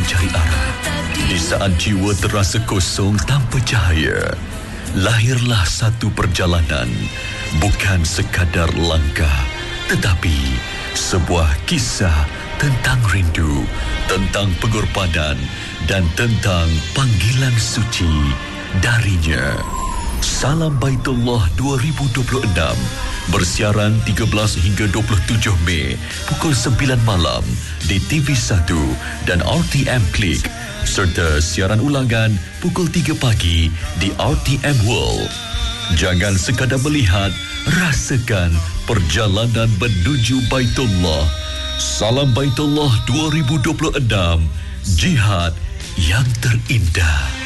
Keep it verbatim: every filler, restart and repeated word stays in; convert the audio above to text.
mencari arah. Di saat jiwa terasa kosong tanpa cahaya, lahirlah satu perjalanan, bukan sekadar langkah, tetapi sebuah kisah tentang rindu, tentang pengorbanan dan tentang panggilan suci darinya. Salam Baitullah dua ribu dua puluh enam bersiaran tiga belas hingga dua puluh tujuh Mei pukul sembilan malam di T V satu dan R T M Klik, serta siaran ulangan pukul tiga pagi di R T M World. Jangan sekadar melihat, rasakan perjalanan menuju Baitullah. Salam Baitullah dua ribu dua puluh enam, jihad yang terindah.